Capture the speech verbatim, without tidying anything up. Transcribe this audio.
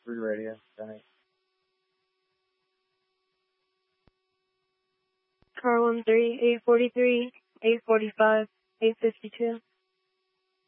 three radio. Thanks. Car one three, eight forty-three, eight forty-five, eight fifty-two.